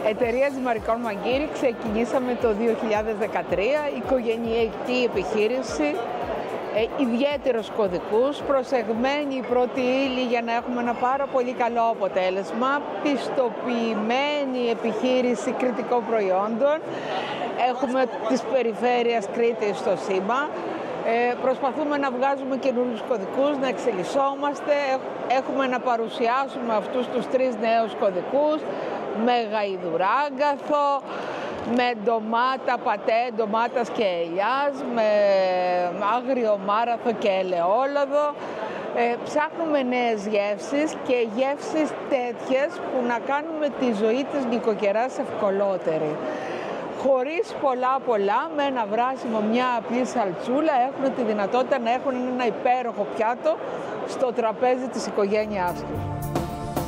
Εταιρεία Ζυμαρικών Μαγκύρη ξεκινήσαμε το 2013, οικογενειακή επιχείρηση, ιδιαίτερους κωδικούς, προσεγμένη η πρώτη ύλη για να έχουμε ένα πάρα πολύ καλό αποτέλεσμα, πιστοποιημένη επιχείρηση κριτικών προϊόντων, έχουμε της περιφέρειας Κρήτης στο σήμα. Προσπαθούμε να βγάζουμε καινούριους κωδικούς, να εξελισσόμαστε, έχουμε να παρουσιάσουμε αυτούς τους 3 νέους κωδικούς με γαϊδουράγκαθο, με ντομάτα πατέ, ντομάτας και ελιάς, με άγριο μάραθο και ελαιόλαδο. Ψάχνουμε νέες γεύσεις και γεύσεις τέτοιες που να κάνουμε τη ζωή της νοικοκυράς ευκολότερη. Χωρίς πολλά, με ένα βράσιμο, μια απλή σαλτσούλα, έχουν τη δυνατότητα να έχουν ένα υπέροχο πιάτο στο τραπέζι της οικογένειάς τους.